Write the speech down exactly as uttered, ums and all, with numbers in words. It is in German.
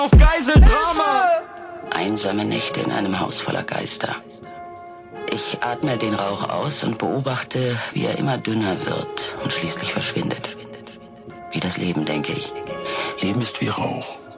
auf Geiseldrama. Einsame Nächte in einem Haus voller Geister. Ich atme den Rauch aus und beobachte, wie er immer dünner wird und schließlich verschwindet. Wie das Leben, denke ich. Leben ist wie Rauch.